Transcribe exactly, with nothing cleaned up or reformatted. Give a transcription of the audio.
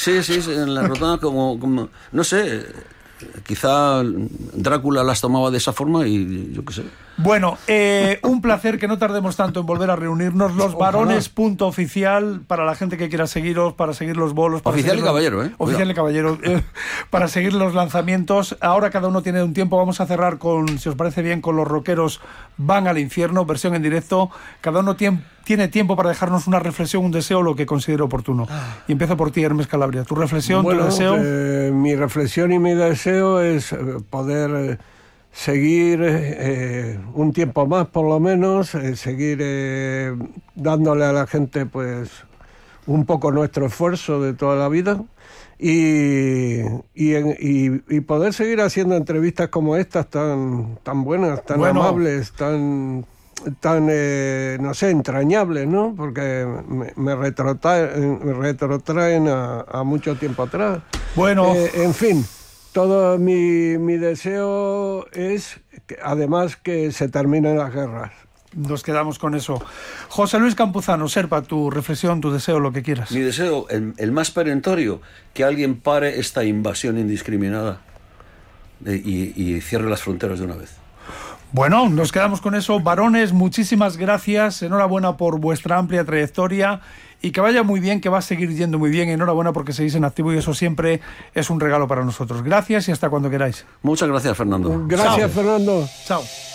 Sí, sí, sí, en la rotonda como, como no sé, quizá Drácula las tomaba de esa forma y yo qué sé. Bueno, eh, un placer, que no tardemos tanto en volver a reunirnos. Los Barones punto oficial, para la gente que quiera seguiros, para seguir los bolos. Para oficial seguir y caballero, ¿eh? Oficial y caballero. Eh, para seguir los lanzamientos. Ahora cada uno tiene un tiempo. Vamos a cerrar con, si os parece bien, con Los Rockeros Van al Infierno, versión en directo. Cada uno tiene, tiene tiempo para dejarnos una reflexión, un deseo, lo que considere oportuno. Y empiezo por ti, Hermes Calabria. Tu reflexión, bueno, tu deseo. Eh, mi reflexión y mi deseo es poder... Eh, seguir eh, un tiempo más por lo menos, eh, seguir eh, dándole a la gente pues un poco nuestro esfuerzo de toda la vida y, y, en, y, y poder seguir haciendo entrevistas como estas tan, tan buenas, tan bueno. amables, tan... tan, eh, no sé, entrañables, ¿no? Porque me, me, retrotraen, me retrotraen a, a mucho tiempo atrás. Bueno. Eh, en fin. Todo mi, mi deseo es, que, además, que se terminen las guerras. Nos quedamos con eso. José Luis Campuzano, Serpa, tu reflexión, tu deseo, lo que quieras. Mi deseo, el, el más perentorio, que alguien pare esta invasión indiscriminada y, y cierre las fronteras de una vez. Bueno, nos quedamos con eso. Varones, muchísimas gracias. Enhorabuena por vuestra amplia trayectoria y que vaya muy bien, que va a seguir yendo muy bien. Enhorabuena porque seguís en activo y eso siempre es un regalo para nosotros. Gracias y hasta cuando queráis. Muchas gracias, Fernando. Gracias, Chao. Fernando. Chao.